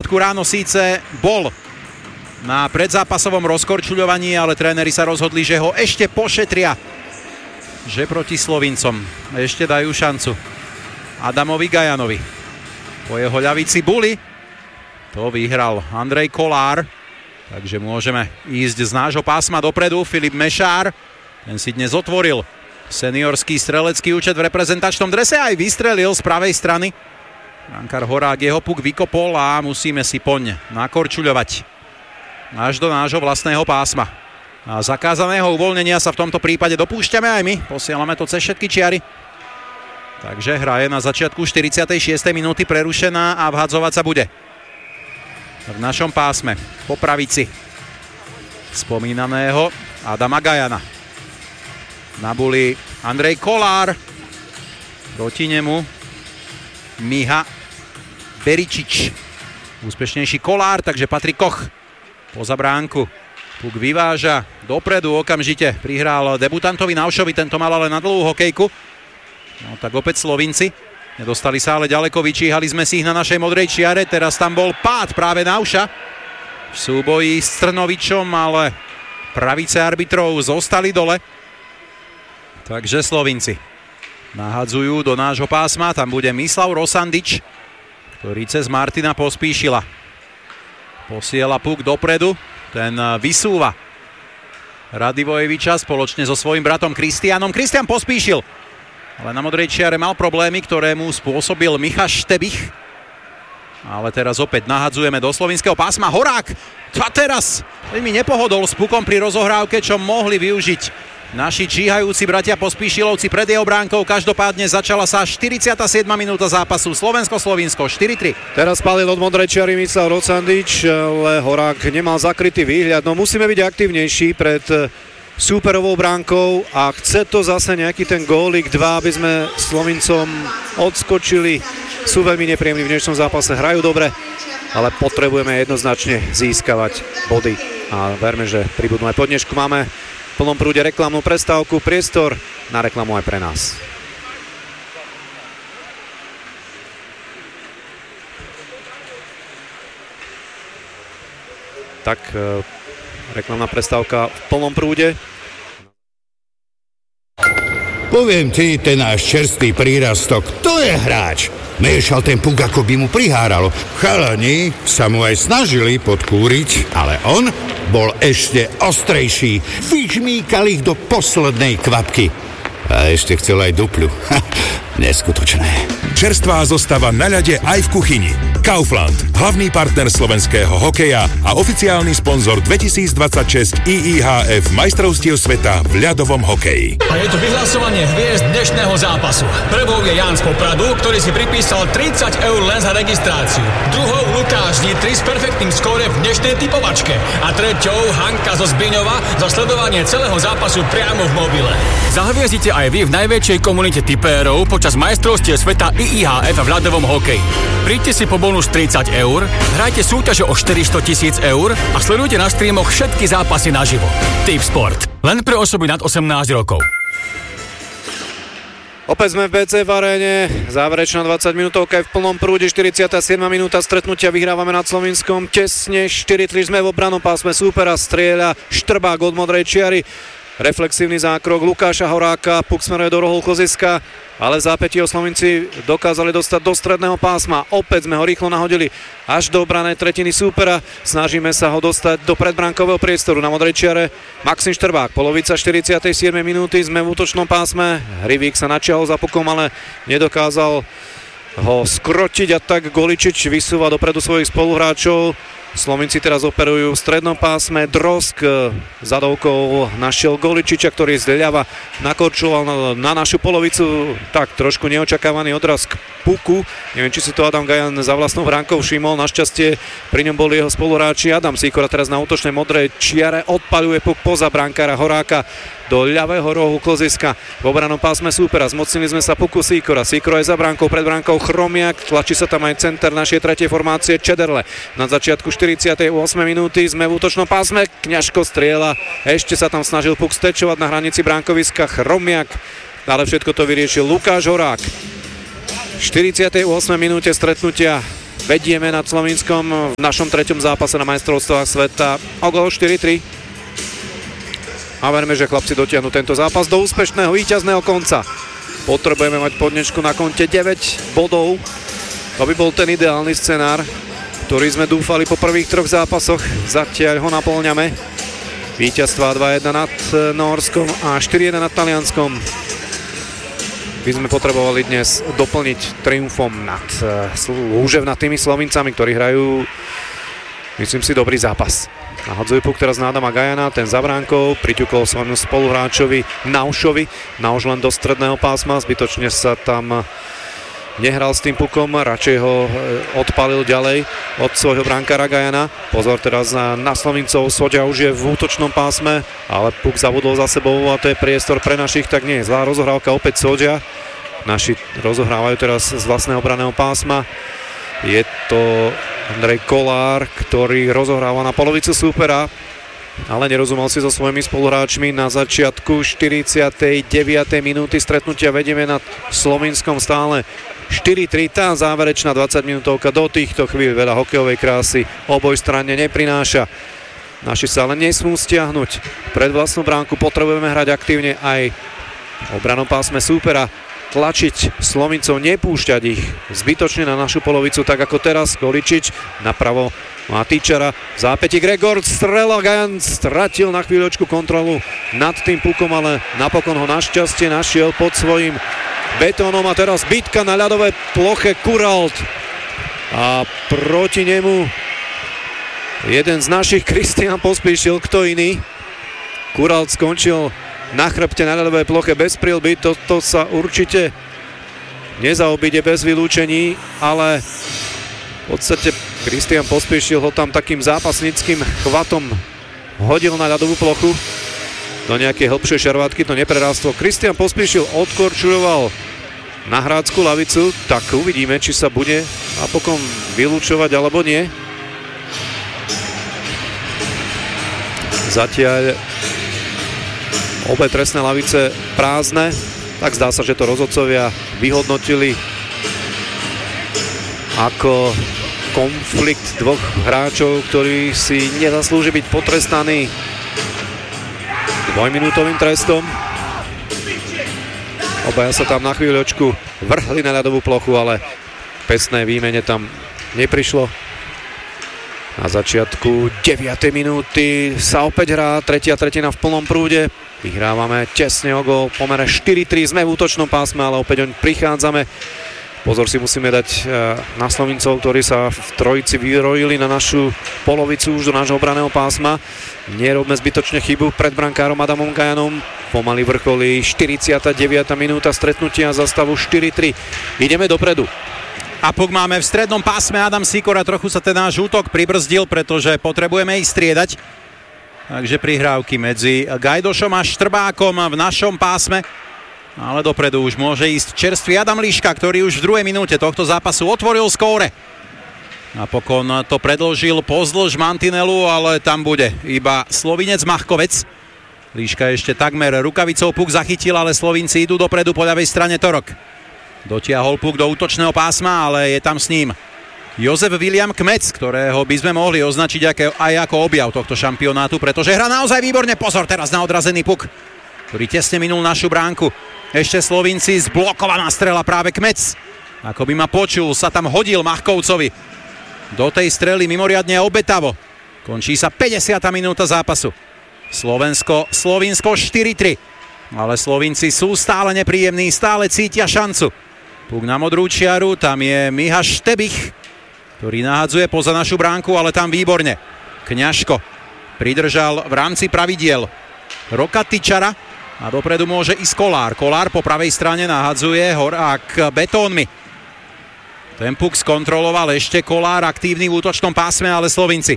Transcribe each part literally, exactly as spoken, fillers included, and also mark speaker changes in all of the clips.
Speaker 1: piatku ráno síce bol na predzápasovom rozkorčuľovaní, ale tréneri sa rozhodli, že ho ešte pošetria. Že proti Slovincom ešte dajú šancu Adamovi Gajanovi. Po jeho ľavici Buli to vyhral Andrej Kolár, takže môžeme ísť z nášho pásma dopredu. Filip Mešár, ten si dnes otvoril seniorský strelecký účet v reprezentačnom drese, aj vystrelil z pravej strany. Brankár Horák jeho puk vykopol a musíme si poň nakorčuľovať až do nášho vlastného pásma. A zakázaného uvoľnenia sa v tomto prípade dopúšťame aj my. Posielame to cez všetky čiary. Takže hra je na začiatku štyridsiatej šiestej minúty prerušená a vhadzovať sa bude v našom pásme po pravici spomínaného Adama Gajana. Na Buli Andrej Kolár, proti nemu Miha Beričič. Úspešnejší Kolár, takže Patrik Koch poza bránku. Puk vyváža dopredu, okamžite prihral debutantovi Naušovi, tento mal ale na dlhú hokejku. No tak opäť Slovinci. Nedostali sa ale ďaleko, vyčíhali sme si ich na našej modrej čiare. Teraz tam bol pád práve Nauša v súboji s Trnovičom, ale pravice arbitrov zostali dole. Takže Slovinci nahadzujú do nášho pásma. Tam bude Mislav Rosandič, ktorý cez Martina Pospíšila posiela puk dopredu. Ten vysúva Radivojeviča spoločne so svojím bratom Kristianom. Kristian Pospíšil, ale na modrej čiare mal problémy, ktoré mu spôsobil Michal Štebich. Ale teraz opäť nahadzujeme do slovinského pásma. Horák, a teraz mi nepohodol s pukom pri rozohrávke, čo mohli využiť naši číhajúci bratia Pospíšilovci pred jeho bránkou. Každopádne začala sa štyridsiata siedma minúta zápasu. Slovensko-Slovinsko štyri tri.
Speaker 2: Teraz palil od modrej čiary Mislav Rosandič, ale Horák nemal zakrytý výhľad. No musíme byť aktívnejší pred súperovou bránkou a chce to zase nejaký ten gólik dva, aby sme Slovincom odskočili. Sú veľmi nepríjemní v dnešnom zápase, hrajú dobre, ale potrebujeme jednoznačne získavať body a verme, že pribudnú aj po dnešku. Máme v plnom prúde reklamnú prestávku, priestor na reklamu aj pre nás. Tak reklamná prestávka v plnom prúde.
Speaker 3: Poviem ti, ten náš čerstvý prírastok, to je hráč. Miešal ten puk, ako by mu priháralo. Chalani sa mu aj snažili podkúriť, ale on bol ešte ostrejší. Vyžmýkal ich do poslednej kvapky. A ešte chcel aj dupľu. Neskutočné.
Speaker 4: Čerstvá zostava na ľade aj v kuchyni. Kaufland, hlavný partner slovenského hokeja a oficiálny sponzor dvetisícdvadsaťšesť í í há ef majstrovstiev sveta v ľadovom hokeji.
Speaker 5: A je to vyhlasovanie hviezd dnešného zápasu. Prvou je Jan z Popradu, ktorý si pripísal tridsať eur len za registráciu. Druhou Lukáš Nitry s perfektným skóre v dnešnej typovačke. A treťou Hanka zo Zbiňova za sledovanie celého zápasu priamo v mobile. Zahviezdite aj vy v najväčšej komunite tipérov počas majstrovstiev sveta í í há ef v ľadovom hokeji. Príďte si po bonus tridsať eur, hrajte súťaže o štyristo tisíc eur a sledujte na streamoch všetky zápasy naživo. Tipsport. Len pre osoby nad osemnásť rokov.
Speaker 2: Opäť sme v bé cé ef aréne, záverečná dvadsaťminútovka je v plnom prúde, štyridsiata siedma minúta stretnutia, vyhrávame nad Slovinskom, tesne štyri tri, sme v obranom pásme súpera, strieľa Štrbák od modrej čiary. Reflexívny zákrok Lukáša Horáka, puk smeruje do rohov koziska, ale v zápätí ho Slovinci dokázali dostať do stredného pásma. Opäť sme ho rýchlo nahodili až do obranej tretiny súpera. Snažíme sa ho dostať do predbránkového priestoru. Na modrej čiare Maxim Štrbák. Polovica štyridsiatej siedmej minúty, sme v útočnom pásme. Hrivík sa načiahol za pukom, ale nedokázal ho skrotiť a tak Goličič vysúva dopredu svojich spoluhráčov. Slovinci teraz operujú v strednom pásme. Drosk zadovkou našiel Goličiča, ktorý zľava nakorčoval na našu polovicu. Tak trošku neočakávaný odraz k puku. Neviem, či si to Adam Gajan za vlastnou bránkou všimol. Našťastie pri ňom boli jeho spoluhráči. Adam Sýkora teraz na útočnej modrej čiare odpaľuje puk poza brankára Horáka do ľavého rohu kloziska v obranom pásme súpera. Zmocnili sme sa puku Sýkora. Sýkora je za bránkou, pred bránkou Chromiak. Tlačí sa tam aj center našej tretej formácie Čederle. Na začiatku štyridsiatej ôsmej minúty sme v útočnom pásme. Kňažko strieľa. Ešte sa tam snažil puk stečovať na hranici bránkoviska Chromiak, ale všetko to vyriešil Lukáš Horák. V štyridsiatej ôsmej minúte stretnutia vedieme nad Slovinskom v našom treťom zápase na majstrovstvách sveta o gól štyri tri. A veríme, že chlapci dotiahnu tento zápas do úspešného víťazného konca. Potrebujeme mať po dnešku na konte deväť bodov. To by bol ten ideálny scenár, ktorý sme dúfali po prvých troch zápasoch. Zatiaľ ho naplňame. Víťazstva dva jedna nad Nórskom a štyri jedna nad Talianskom by sme potrebovali dnes doplniť triumfom nad lúževnatými Slovincami, ktorí hrajú, myslím si, dobrý zápas. Nahadzuje puk teraz na Adama Gajana, ten za bránkou, priťukol svojmu spoluhráčovi Naušovi. Nauš len do stredného pásma, zbytočne sa tam nehral s tým pukom, radšej ho odpalil ďalej od svojho brankára Gajana. Pozor teraz na, na Slovincov, Soďa už je v útočnom pásme, ale puk zabudol za sebou a to je priestor pre našich, tak nie je zlá rozohrávka, opäť Soďa. Naši rozohrávajú teraz z vlastného branného pásma. Je to Andrej Kolár, ktorý rozohráva na polovicu súpera, ale nerozumel si so svojimi spoluhráčmi. Na začiatku štyridsiatej deviatej minúty stretnutia vedieme nad Slovinskom stále štyri tri. Tá záverečná dvadsaťminútovka do týchto chvíľ veľa hokejovej krásy oboj strane neprináša. Naši sa ale nesmú stiahnuť pred vlastnú bránku, potrebujeme hrať aktívne aj v obranom pásme súpera, tlačiť Slovincov, nepúšťať ich zbytočne na našu polovicu, tak ako teraz. Goličič napravo má Tyčara, v zápäti Gregor, strela, Gajan stratil na chvíľočku kontrolu nad tým pukom, ale napokon ho našťastie našiel pod svojím betónom a teraz bitka na ľadovej ploche Kuralt a proti nemu jeden z našich, Kristián Pospíšil, kto iný. Kuralt skončil na chrbte na ľadovej ploche bez prilby, toto sa určite nezaobíde bez vylúčení, ale v podstate Kristián Pospíšil ho tam takým zápasníckým chvatom hodil na ľadovú plochu do nejakej hĺbšej šarvátky, to neprerástlo. Kristián Pospíšil odkorčuloval na hrácku lavicu, tak uvidíme, či sa bude napokon vylúčovať alebo nie. Zatiaľ obe trestné lavice prázdne, tak zdá sa, že to rozhodcovia vyhodnotili ako konflikt dvoch hráčov, ktorí si nezaslúži byť potrestaní dvojminútovým trestom. Obaja sa tam na chvíľočku vrhli na ľadovú plochu, ale pesné výmene tam neprišlo. Na začiatku deviatej minúty sa opäť hrá tretia tretina v plnom prúde. Vyhrávame tesne o gól, pomere štyri tri, sme v útočnom pásme, ale opäť oň prichádzame. Pozor si musíme dať na Slovincov, ktorí sa v trojici vyrojili na našu polovicu už do nášho obraného pásma. Nerobme zbytočne chybu pred brankárom Adamom Gajanom. Pomaly vrcholí štyridsiata deviata minúta stretnutia za stavu štyri tri. Ideme dopredu.
Speaker 1: A puk máme v strednom pásme, Adam Sikora, trochu sa ten náš útok pribrzdil, pretože potrebujeme ich striedať. Takže prihrávky medzi Gajdošom a Štrbákom v našom pásme. Ale dopredu už môže ísť čerstvý Adam Liška, ktorý už v druhej minúte tohto zápasu otvoril skóre. Napokon to predĺžil pozdĺž mantinelu, ale tam bude iba Slovinec Machkovec. Liška ešte takmer rukavicou puk zachytil, ale Slovinci idú dopredu po ľavej strane Torok. Dotiahol puk do útočného pásma, ale je tam s ním Jozef William Kmec, ktorého by sme mohli označiť aj ako objav tohto šampionátu, pretože hrá naozaj výborne. Pozor teraz na odrazený puk, ktorý tesne minul našu bránku. Ešte Slovinci, zblokovaná strela, práve Kmec, ako by ma počul, sa tam hodil Machkovcovi do tej strely mimoriadne obetavo. Končí sa päťdesiata minúta zápasu. Slovensko, Slovinsko štyri tri, ale Slovinci sú stále nepríjemní, stále cítia šancu. Puk na modrú čiaru, tam je Miha Štebich, ktorý nahadzuje poza našu bránku, ale tam výborne. Kňažko pridržal v rámci pravidiel Roka Tyčara a dopredu môže ísť Kolár. Kolár po pravej strane nahadzuje Horák betónmi. Ten puk skontroloval ešte Kolár, aktívny v útočnom pásme, ale Slovinci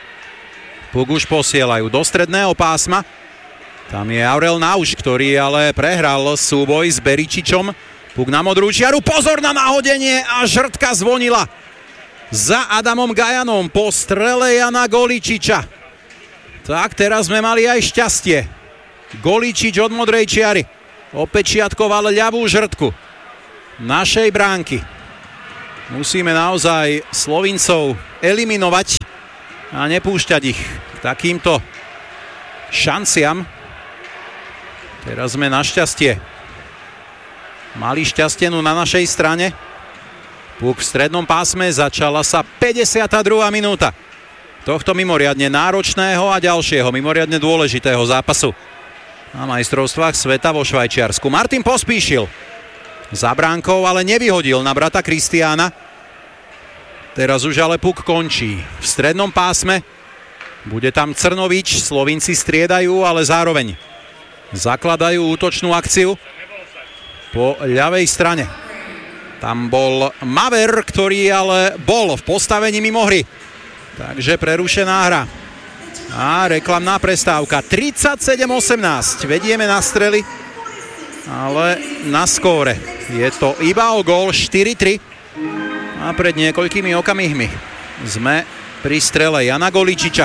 Speaker 1: puk už posielajú do stredného pásma. Tam je Aurel Nauš, ktorý ale prehral súboj s Beričičom. Puk na modrú čiaru, pozor na nahodenie a žrtka zvonila za Adamom Gajanom po strele Jana Goličiča. Tak teraz sme mali aj šťastie. Goličič od modrej čiary opečiatkoval ľavú žrtku našej bránky. Musíme naozaj Slovincov eliminovať a nepúšťať ich k takýmto šanciam. Teraz sme našťastie mali šťastie na našej strane. Puk v strednom pásme, začala sa päťdesiata druhá minúta tohto mimoriadne náročného a ďalšieho mimoriadne dôležitého zápasu na majstrovstvách sveta vo Švajčiarsku. Martin Pospíšil za bránkou, ale nevyhodil na brata Kristiána. Teraz už ale puk končí v strednom pásme. Bude tam Crnovič, Slovinci striedajú, ale zároveň zakladajú útočnú akciu po ľavej strane. Tam bol Maver, ktorý ale bol v postavení mimo hry. Takže prerušená hra. A reklamná prestávka. tridsaťsedem osemnásť. Vedieme na strely, ale na skóre je to iba o gól štyri tri. A pred niekoľkými okamihmi sme pri strele Jana Goličiča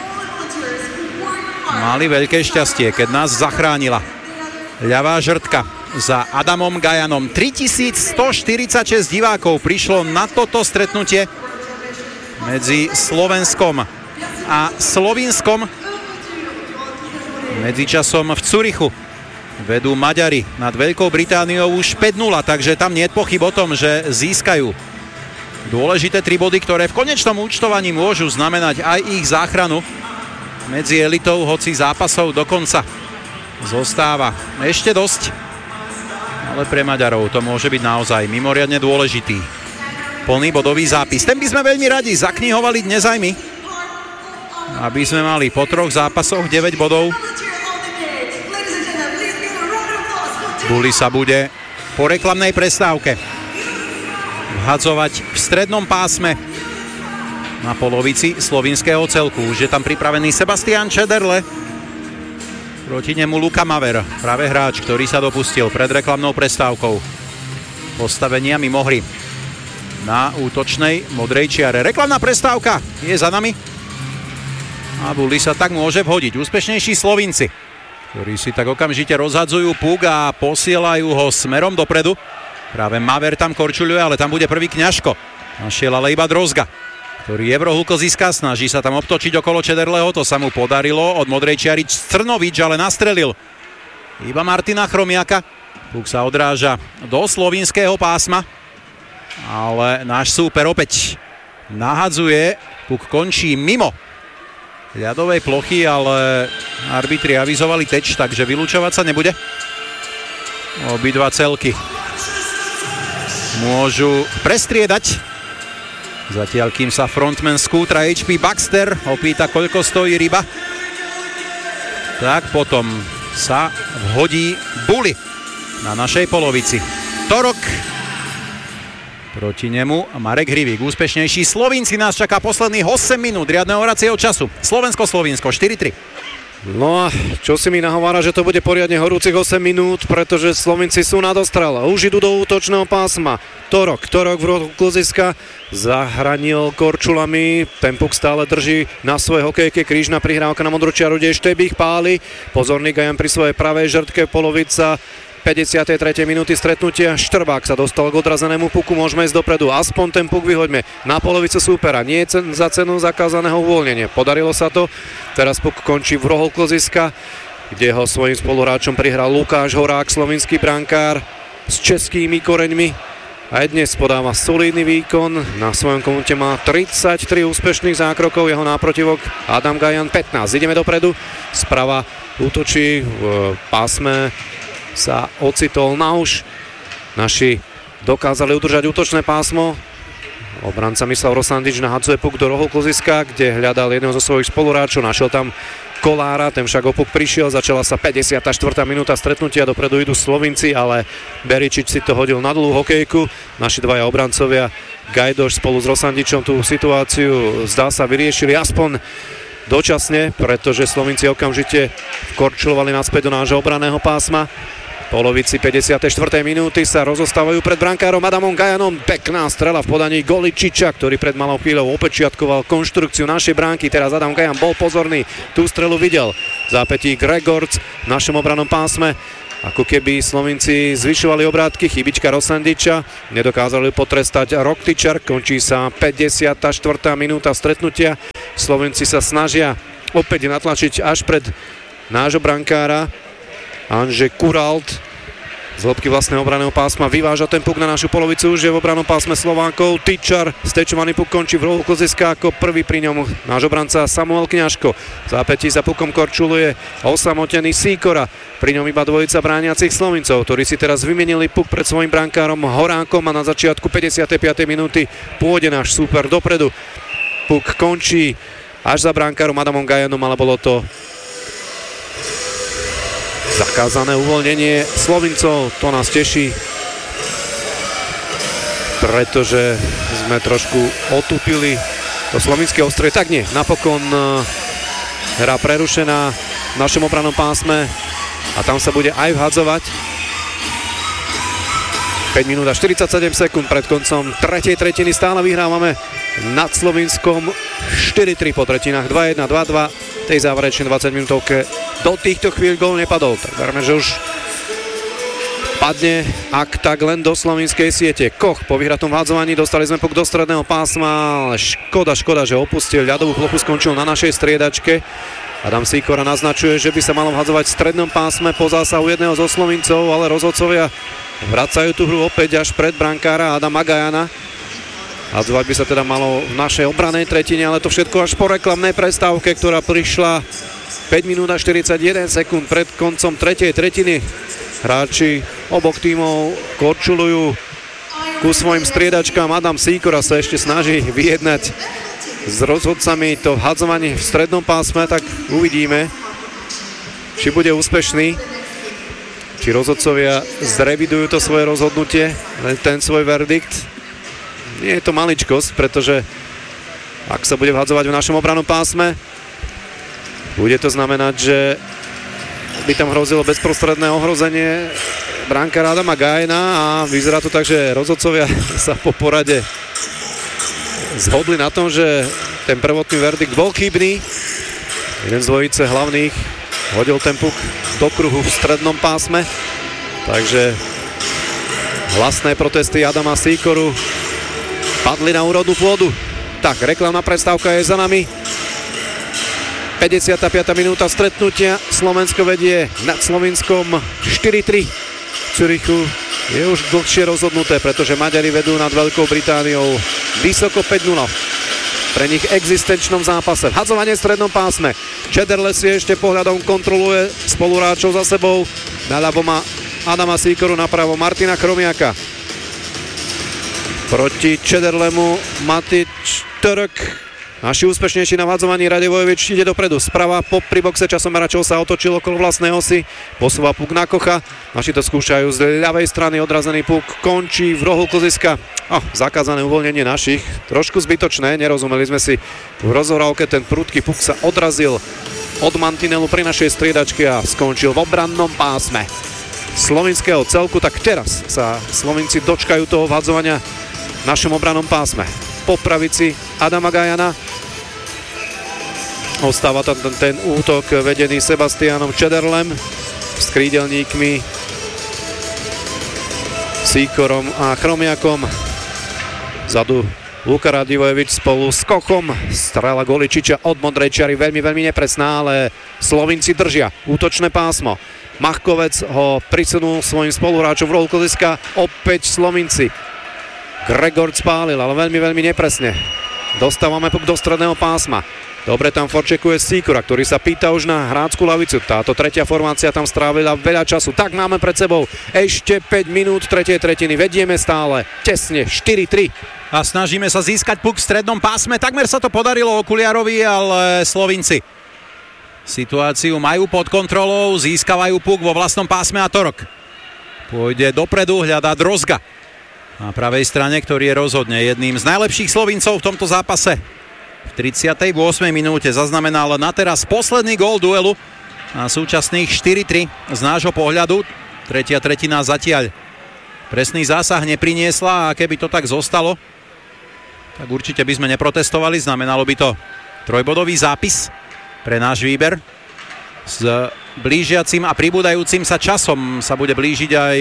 Speaker 1: mali veľké šťastie, keď nás zachránila ľavá žrtka za Adamom Gajanom. tritisícstoštyridsaťšesť divákov prišlo na toto stretnutie medzi Slovenskom a Slovinskom. Medzičasom v Curychu vedú Maďari nad Veľkou Britániou už päť nula, takže tam nie je pochyb o tom, že získajú dôležité tri body, ktoré v konečnom účtovaní môžu znamenať aj ich záchranu medzi elitou, hoci zápasov dokonca zostáva ešte dosť. Ale pre Maďarov to môže byť naozaj mimoriadne dôležitý plný bodový zápis. Ten by sme veľmi radi zaknihovali dnes aj my, aby sme mali po troch zápasoch deväť bodov. Buli sa bude po reklamnej prestávke vhadzovať v strednom pásme na polovici slovinského celku. Už je tam pripravený Sebastian Čederle. Proti nemu Luka Maver, práve hráč, ktorý sa dopustil pred reklamnou prestávkou postavenia mimo hry na útočnej modrej čiare. Reklamná prestávka je za nami a Buli sa tak môže vhodiť. Úspešnejší Slovinci, ktorí si tak okamžite rozhadzujú puk a posielajú ho smerom dopredu. Práve Maver tam korčuľuje, ale tam bude prvý Kňažko. Našiel ale iba Drozga, ktorý je v rohu klziska, snaží sa tam obtočiť okolo Čederleho. To sa mu podarilo od modrej čiary. Crnovič ale nastrelil iba Martina Chromiaka. Puk sa odráža do slovinského pásma, ale náš súper opäť nahadzuje. Puk končí mimo ľadovej plochy, ale arbitri avizovali teč, takže vylúčovať sa nebude. Obidva celky môžu prestriedať. Zatiaľ, kým sa frontman skútra há pé Baxter opýta, koľko stojí ryba, tak potom sa vhodí Buli na našej polovici. Torok, proti nemu Marek Hrivík. Úspešnejší Slovinci, nás čaká posledných osem minút riadneho hracieho času. Slovensko-Slovinsko štyri tri.
Speaker 2: No a čo si mi nahovára, že to bude poriadne horúcich osem minút, pretože Slovinci sú nadostrel. Už idú do útočného pásma. Torok, Torok v rohu kluziska zahranil korčulami. Ten puk stále drží na svojej hokejke. Krížna prihrávka na modrú čiaru, kde Štebich páli. Pozorný Gajan pri svojej pravej žrtke, polovica päťdesiatej tretej minúty stretnutia. Štrbák sa dostal k odrazenému puku, môžeme ísť dopredu. Aspoň ten puk vyhoďme na polovicu súpera. Nie je za cenu zakázaného uvoľnenia. Podarilo sa to. Teraz puk končí v rohu kluziska, kde ho svojim spoluhráčom prihral Lukáš Horák, slovinský brankár s českými koreňmi. Aj dnes podáva solidný výkon. Na svojom konte má tridsaťtri úspešných zákrokov, jeho náprotivok Adam Gajan pätnásť. Ideme dopredu. Sprava útočí v pásme sa ocitol Nauš. Naši dokázali udržať útočné pásmo. Obranca Mislav Rosandič nahadzuje puk do rohu kluziska, kde hľadal jedného zo svojich spoluhráčov. Našiel tam Kolára, ten však o puk prišiel. Začala sa päťdesiata štvrtá minúta stretnutia. Dopredu idú Slovinci, ale Beričič si to hodil na dlhú hokejku. Naši dvaja obrancovia Gajdoš spolu s Rosandičom tú situáciu zdá sa vyriešili aspoň dočasne, pretože Slovinci okamžite vkorčulovali naspäť do nášho obranného pásma. V polovici päťdesiatej štvrtej minúty sa rozostávajú pred brankárom Adamom Gajanom. Pekná strela v podaní Goličiča, ktorý pred malou chvíľou opečiatkoval konštrukciu našej bránky. Teraz Adam Gajan bol pozorný, tú strelu videl. V zápätí Gregorc v našom obranom pásme. Ako keby Slovinci zvyšovali obrátky, chybička Rosandiča, nedokázali potrestať Roktičar, končí sa päťdesiata štvrtá minúta stretnutia. Slovenci sa snažia opäť natlačiť až pred nášho brankára. Anže Kuralt z hĺbky vlastného obranného pásma vyváža ten puk na našu polovicu, už je v obranom pásme Slovákov. Tyčar, stečovaný puk končí v rohu kloziska, ako prvý pri ňom náš obranca Samuel Kňažko. V zápätí za pukom korčuluje osamotený Sýkora, pri ňom iba dvojica brániacich Slovincov, ktorí si teraz vymenili puk pred svojim brankárom Horánkom a na začiatku päťdesiatej piatej minúty pôjde náš súper dopredu. Puk končí až za brankárom Adamom Gajanom, ale bolo to zakázané uvoľnenie Slovincov. To nás teší, pretože sme trošku otupili to slovinské ostrie. Tak nie, napokon hra prerušená v našom obrannom pásme a tam sa bude aj vhadzovať. päť minút a štyridsaťsedem sekúnd pred koncom tretej tretiny. Stále vyhrávame nad Slovinskom štyri tri po tretinách, dva jedna, dva dva. Tej záverečnej dvadsaťminútovke do týchto chvíľ gól nepadol. Tak verme, že už padne, ak tak len do slovinskej siete. Koch po vyhratom vhádzovaní, dostali sme puk do stredného pásma, ale škoda, škoda, že opustil ľadovú plochu, skončil na našej striedačke. Adam Sýkora naznačuje, že by sa malo vhádzovať v strednom pásme po zásahu jedného zo Slovincov, ale rozhodcovia vracajú tú hru opäť až pred brankára Adama Gajana. Hadzovať by sa teda malo v našej obranej tretine, ale to všetko až po reklamnej prestávke, ktorá prišla päť minút a štyridsaťjeden sekúnd pred koncom tretej tretiny. Hráči oboch tímov korčulujú ku svojim striedačkám. Adam Sýkora sa ešte snaží vyjednať s rozhodcami to vhadzovanie v strednom pásme, tak uvidíme, či bude úspešný, či rozhodcovia zrevidujú to svoje rozhodnutie, ten svoj verdikt. Nie je to maličkosť, pretože ak sa bude vhadzovať v našom obrannom pásme, bude to znamenať, že by tam hrozilo bezprostredné ohrozenie brankára Adama Gajna a vyzerá to tak, že rozhodcovia sa po porade zhodli na tom, že ten prvotný verdikt bol chybný. Jeden z dvojice hlavných hodil ten puk do kruhu v strednom pásme, takže hlasné protesty Adama Sýkoru padli na úrodnú pôdu. Tak, reklamná prestávka je za nami. päťdesiata piata minúta stretnutia. Slovensko vedie nad Slovinskom štyri tri. V Zürichu je už dlhšie rozhodnuté, pretože Maďari vedú nad Veľkou Britániou vysoko päť nula. Pre nich existenčnom zápase. Vhadzovanie v strednom pásme. Čederle si ešte pohľadom kontroluje spoluhráčov za sebou. Naľavo má Adama Sýkoru, napravo Martina Chromiaka. Proti Čederlemu Matič Trk. Naši úspešnejší na vhadzovaní Rade Vojovič ide dopredu. Sprava po pri boxe časomeračov sa otočil okolo vlastnej osy. Posúva puk na Kocha. Naši to skúšajú z ľavej strany. Odrazený puk končí v rohu kloziska. Oh, zakázané uvoľnenie našich. Trošku zbytočné. Nerozumeli sme si v rozhrávke. Ten prudký puk sa odrazil od mantinelu pri našej striedačke a skončil v obrannom pásme slovinského celku. Tak teraz sa Slovinci dočkajú toho vhadzovania v našom obrannom pásme. Po pravici Adama Gajana. Ostáva tam ten, ten útok vedený Sebastianom Čederlem s krídelníkmi Sýkorom a Chromiakom. Zadu Luka Radivojevič spolu s Kochom. Strela Goličiča od modrej čiary veľmi, veľmi nepresná, ale Slovinci držia útočné pásmo. Machkovec ho prisunul svojim spoluhráčom v rohu kloziska. Opäť Slovinci. Gregor spálil, ale veľmi, veľmi nepresne. Dostávame puk do stredného pásma. Dobre tam forčekuje Sýkora, ktorý sa pýta už na hráčskú lavicu. Táto tretia formácia tam strávila veľa času. Tak máme pred sebou ešte päť minút tretej tretiny. Vedieme stále tesne štyri tri.
Speaker 1: A snažíme sa získať puk v strednom pásme. Takmer sa to podarilo Okuliarovi, ale Slovinci situáciu majú pod kontrolou. Získavajú puk vo vlastnom pásme a Torok pôjde dopredu, hľadá Drozga na pravej strane, ktorý je rozhodne jedným z najlepších Slovincov v tomto zápase. V tridsiatej ôsmej minúte zaznamenal na teraz posledný gól duelu na súčasných štyri tri z nášho pohľadu. Tretia tretina zatiaľ presný zásah nepriniesla a keby to tak zostalo, tak určite by sme neprotestovali. Znamenalo by to trojbodový zápis pre náš výber z blížiacim a pribúdajúcim sa časom sa bude blížiť aj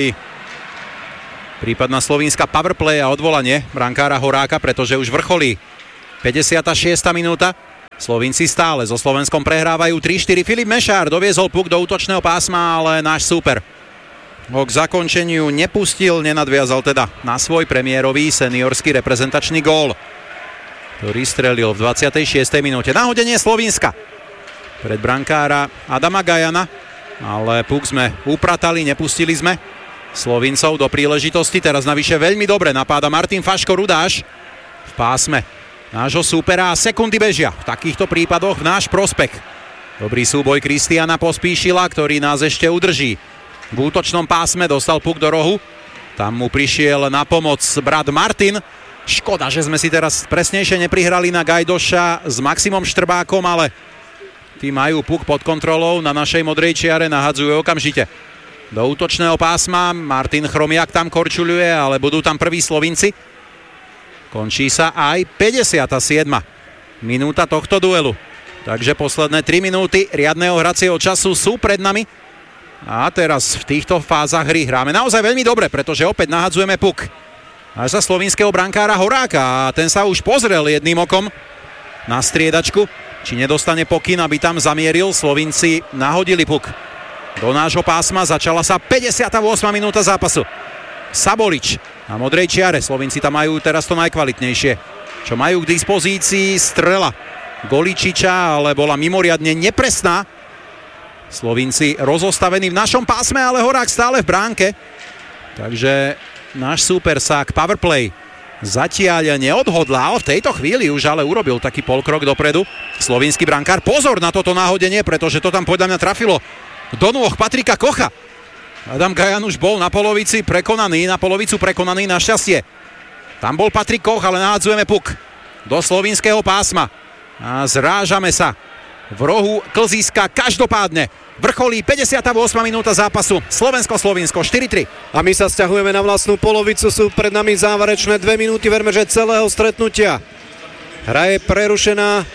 Speaker 1: prípadná slovínska powerplay a odvolanie brankára Horáka, pretože už vrcholí päťdesiata šiesta minúta. Slovínci stále so Slovenskom prehrávajú tri štyri. Filip Mešár doviezol puk do útočného pásma, ale náš súper ho k zakončeniu nepustil, nenadviazal teda na svoj premiérový seniorský reprezentačný gól, ktorý strelil v dvadsiatej šiestej minúte. Nahodenie Slovinska pred brankára Adama Gajana, ale puk sme upratali, nepustili sme Slovincov do príležitosti. Teraz navyše veľmi dobre napáda Martin Faško Rudáš v pásme nášho súpera a sekundy bežia v takýchto prípadoch v náš prospech. Dobrý súboj Kristiana Pospíšila, ktorý nás ešte udrží. V útočnom pásme dostal puk do rohu. Tam mu prišiel na pomoc brat Martin. Škoda, že sme si teraz presnejšie neprihrali na Gajdoša s Maximom Štrbákom, ale tí majú puk pod kontrolou. Na našej modrej čiare nahadzujú okamžite do útočného pásma. Martin Chromiak tam korčuľuje, ale budú tam prví Slovinci. Končí sa aj päťdesiata siedma minúta tohto duelu. Takže posledné tri minúty riadneho hracieho času sú pred nami. A teraz v týchto fázach hry hráme naozaj veľmi dobre, pretože opäť nahadzujeme puk až za slovinského brankára Horáka a ten sa už pozrel jedným okom na striedačku, či nedostane pokyn, aby tam zamieril. Slovinci nahodili puk do nášho pásma, začala sa päťdesiata ôsma minúta zápasu. Sabolič na modrej čiare, Slovinci tam majú teraz to najkvalitnejšie, čo majú k dispozícii. Strela Goličiča, ale bola mimoriadne nepresná. Slovinci rozostavení v našom pásme, ale Horák stále v bránke. Takže náš súper sa k powerplay zatiaľ neodhodlal. V tejto chvíli už ale urobil taký polkrok dopredu slovinský brankár. Pozor na toto náhodenie, pretože to tam podľa mňa trafilo do nôh Patrika Kocha. Adam Gajan už bol na polovici prekonaný, na polovicu prekonaný našťastie. Tam bol Patrik Koch, ale nahádzujeme puk do slovinského pásma. A zrážame sa v rohu klziska. Každopádne vrcholí päťdesiata ôsma minúta zápasu. Slovensko-Slovinsko štyri tri.
Speaker 2: A my sa sťahujeme na vlastnú polovicu. Sú pred nami záverečné dve minúty, verme, že celého stretnutia. Hra je prerušená.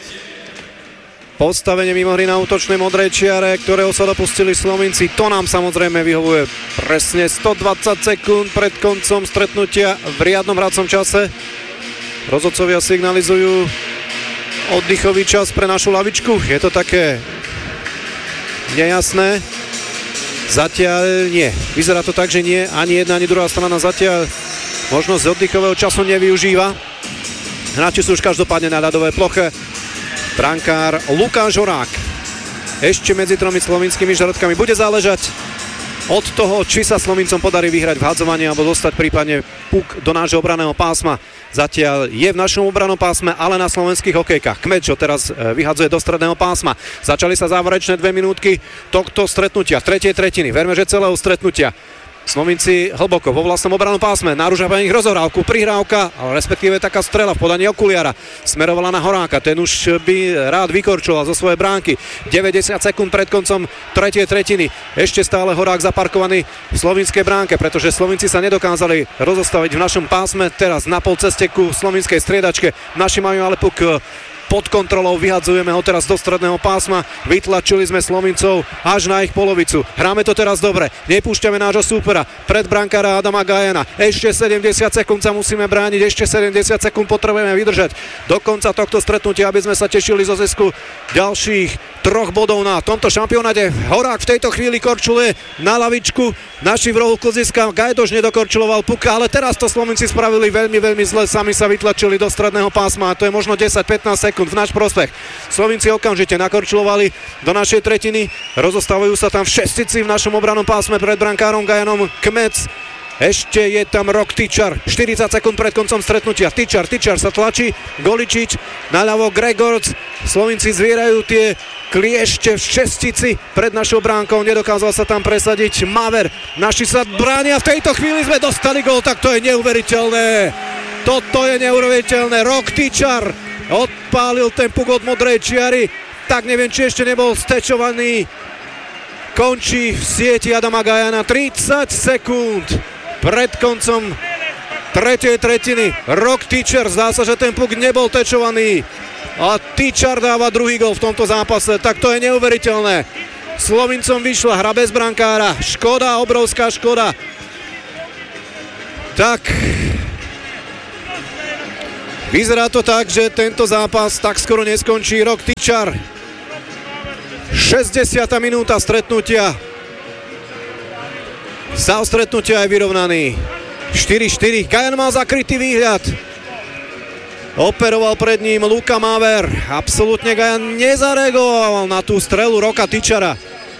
Speaker 2: Postavenie mimo hry na útočnej modrej čiare, ktorého sa dopustili Slovinci. To nám samozrejme vyhovuje. Presne stodvadsať sekúnd pred koncom stretnutia v riadnom hracom čase. Rozhodcovia signalizujú oddychový čas pre našu lavičku. Je to také nejasné. Zatiaľ nie. Vyzerá to tak, že nie. Ani jedna, ani druhá strana zatiaľ možnosť oddychového času nevyužíva. Hráči sú už každopádne na ľadovej ploche. Brankár Lukáš Horák ešte medzi tromi slovinskými žarotkami. Bude záležať od toho, či sa Slovincom podarí vyhrať v hadzovaní alebo dostať prípadne puk do nášho obranného pásma. Zatiaľ je v našom obranom pásme, ale na slovenských hokejkách. Kmeč ho teraz vyhadzuje do stredného pásma. Začali sa záverečné dve minútky tohto stretnutia, tretej tretiny. Verme, že celého stretnutia. Slovinci hlboko vo vlastnom obranom pásme, narúžava ich rozohrávku, prihrávka, ale respektíve taká strela v podaní okuliara smerovala na Horáka, ten už by rád vykorčoval zo svojej bránky. deväťdesiat sekúnd pred koncom tretej tretiny, ešte stále Horák zaparkovaný v slovinskej bránke, pretože Slovinci sa nedokázali rozostaviť v našom pásme. Teraz na pol ceste ku slovinskej striedačke, naši majú ale puk pod kontrolou, vyhadzujeme ho teraz do stredného pásma, vytlačili sme Slovincov až na ich polovicu. Hráme to teraz dobre, nepúšťame nášho súpera pred brankára Adama Gajana. Ešte sedemdesiat sekúnd sa musíme brániť, ešte sedemdesiat sekúnd potrebujeme vydržať do konca tohto stretnutia, aby sme sa tešili zo zisku ďalších troch bodov na tomto šampionáte. Horák v tejto chvíli korčuluje na lavičku, naši v rohu klziska, Gajdoš nedokorčuloval puka, ale teraz to Slovenci spravili veľmi, veľmi zle, sami sa vytlačili do stredného pásma a to je možno desať pätnásť sekúnd v náš prospech. Slovinci okamžite nakorčulovali do našej tretiny, rozostávajú sa tam v šestici v našom obranom pásme pred brankárom Gajanom Kmec. Ešte je tam Rok Tyčar, štyridsať sekúnd pred koncom stretnutia. Tyčar, Tyčar sa tlačí, Goličič, naľavo Gregorc. Slovinci zvierajú tie kliešte v šestici pred našou bránkou, nedokázal sa tam presadiť Maver. Naši sa bránia, v tejto chvíli sme dostali gól, tak to je neuveriteľné. Toto je neuveriteľné. Rok Tyčar odpálil ten puk od modrej čiary, tak neviem, či ešte nebol stečovaný. Končí v sieti Adama Gajana, tridsať sekúnd pred koncom tretej tretiny. Rok Tyčar, zdá sa, že ten puk nebol tečovaný a Tyčar dáva druhý gól v tomto zápase, tak to je neuveriteľné. Slovincom vyšla hra bez brankára. Škoda, obrovská škoda. Tak, vyzerá to tak, že tento zápas tak skoro neskončí. Rok Tyčar. šesťdesiata minúta stretnutia. Stav stretnutia je vyrovnaný. štyri štyri. Gajan mal zakrytý výhľad. Operoval pred ním Luka Maver. Absolútne Gajan nezareagoval na tú strelu Roka Tyčara.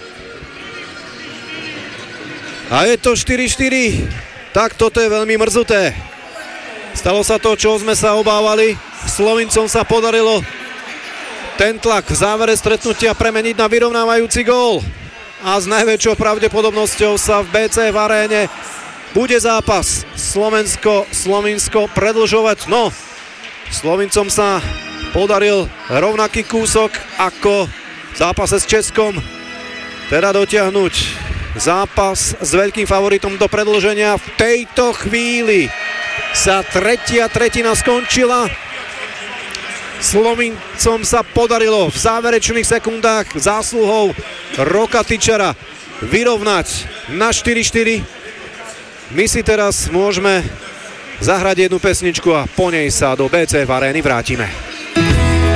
Speaker 2: A je to štyri štyri. Tak toto je veľmi mrzuté. Stalo sa to, čo sme sa obávali. Slovincom sa podarilo ten tlak v závere stretnutia premeniť na vyrovnávajúci gól. A s najväčšou pravdepodobnosťou sa v bé cé ef aréne bude zápas Slovensko-Slovinsko predĺžovať. No, Slovincom sa podaril rovnaký kúsok ako v zápase s Českom, teda dotiahnuť zápas s veľkým favoritom do predĺženia. V tejto chvíli sa tretia tretina skončila. Slovincom sa podarilo v záverečných sekundách zásluhou Roka Tyčara vyrovnať na štyri štyri. My si teraz môžeme zahrať jednu pesničku a po nej sa do bé cé ef arény vrátime.